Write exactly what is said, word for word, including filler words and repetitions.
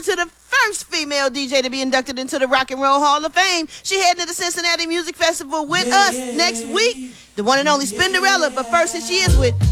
to the first female D J to be inducted into the Rock and Roll Hall of Fame. She heading to the Cincinnati Music Festival with yeah, us yeah, next yeah, week. The one and only Spinderella, but first here she is with